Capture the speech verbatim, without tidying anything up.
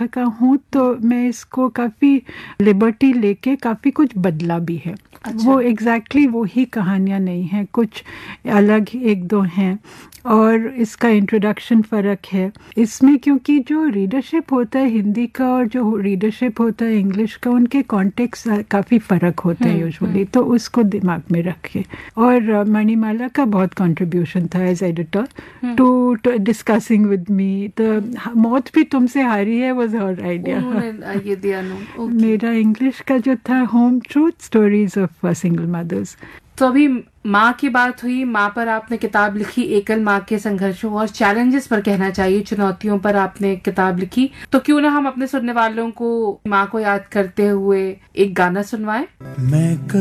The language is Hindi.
लेखिका हूँ तो मैं इसको काफ़ी लिबर्टी लेके काफ़ी कुछ बदला भी है। अच्छा। वो एग्जैक्टली exactly वो ही कहानियाँ नहीं हैं, कुछ अलग एक दो हैं और इसका इंट्रोडक्शन फ़र्क है इसमें, क्योंकि जो रीडरशिप होता है हिंदी का और जो रीडरशिप होता है इंग्लिश का, उनके कॉन्टेक्स्ट काफ़ी फ़र्क होता है यूजुअली, तो उसको दिमाग में रखे। और मणिमाला का बहुत कंट्रीब्यूशन था as editor to discussing with me. तो मौत भी तुमसे हारी है वाज हर आइडिया, ये दिया नो। मेरा इंग्लिश का जो था home truth stories of single mothers. तो अभी माँ की बात हुई, माँ पर आपने किताब लिखी, एकल माँ के संघर्षों और चैलेंजेस पर कहना चाहिए, चुनौतियों पर आपने किताब लिखी। तो क्यों ना हम अपने सुनने वालों को माँ को याद करते हुए एक गाना सुनवाएं। मैं